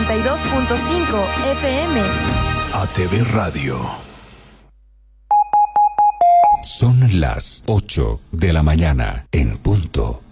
92.5 FM. ATV Radio. Son las 8 de la mañana en punto.